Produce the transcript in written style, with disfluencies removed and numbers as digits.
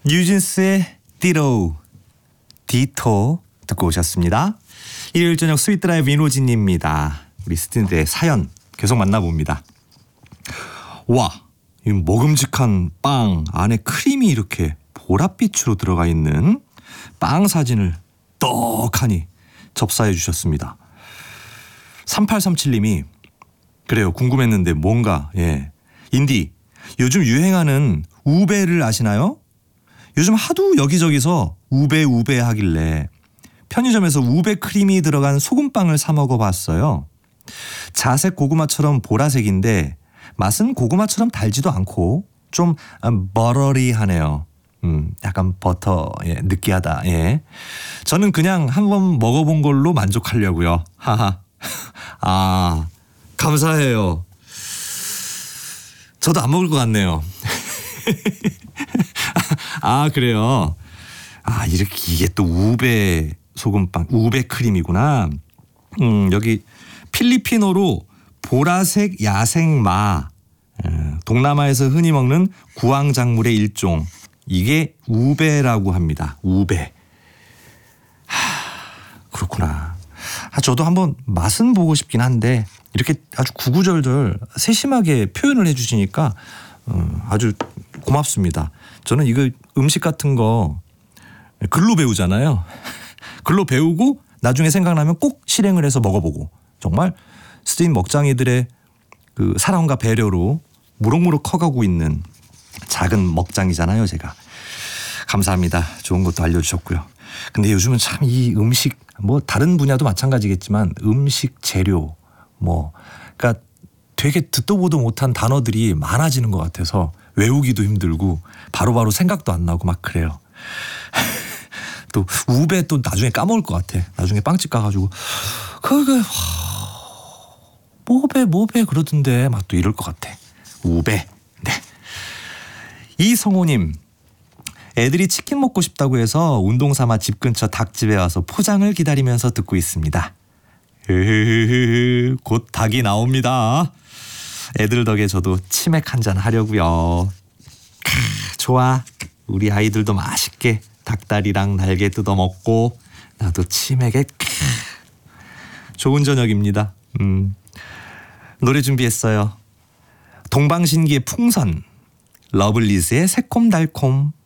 뉴진스의 디토 듣고 오셨습니다. 일요일 저녁 스윗드라이브 이노진입니다. 우리 스튜디오의 사연 계속 만나봅니다. 와, 이 먹음직한 빵 안에 크림이 이렇게 보랏빛으로 들어가 있는 빵 사진을 떡하니 접사해 주셨습니다. 3837님이 그래요, 궁금했는데 뭔가 인디 요즘 유행하는 우베를 아시나요? 요즘 하도 여기저기서 우베 하길래 편의점에서 우베 크림이 들어간 소금빵을 사 먹어봤어요. 자색 고구마처럼 보라색인데 맛은 고구마처럼 달지도 않고 좀 버러리하네요. 약간 버터 느끼하다. 저는 그냥 한번 먹어본 걸로 만족하려고요. 하하. 아, 감사해요. 저도 안 먹을 것 같네요. 아, 그래요. 아, 이게 또 우베 소금빵, 우베 크림이구나. 여기 필리핀어로 보라색 야생마, 동남아에서 흔히 먹는 구황작물의 일종, 이게 우베라고 합니다. 우베. 그렇구나. 저도 한번 맛은 보고 싶긴 한데 이렇게 아주 구구절절 세심하게 표현을 해주시니까 아주 고맙습니다. 저는 이거 음식 같은 거 글로 배우잖아요. 글로 배우고 나중에 생각나면 꼭 실행을 해서 먹어보고, 정말 스트릿 먹장이들의 그 사랑과 배려로 무럭무럭 커가고 있는 작은 먹장이잖아요, 제가. 감사합니다. 좋은 것도 알려주셨고요. 근데 요즘은 참 이 음식, 뭐 다른 분야도 마찬가지겠지만 음식 재료 그러니까 되게 듣도 보도 못한 단어들이 많아지는 것 같아서 외우기도 힘들고 바로바로 생각도 안 나고 막 그래요. 또 우베 또 나중에 까먹을 것 같아. 나중에 빵집 가가지고 그게 뭐배 그러던데 막 또 이럴 것 같아. 우베. 네. 이성호님, 애들이 치킨 먹고 싶다고 해서 운동 삼아 집 근처 닭집에 와서 포장을 기다리면서 듣고 있습니다. 곧 닭이 나옵니다. 애들 덕에 저도 치맥 한잔 하려고요. 좋아. 우리 아이들도 맛있게 닭다리랑 날개 뜯어 먹고 나도 치맥에 좋은 저녁입니다. 노래 준비했어요. 동방신기의 풍선, 러블리즈의 새콤달콤.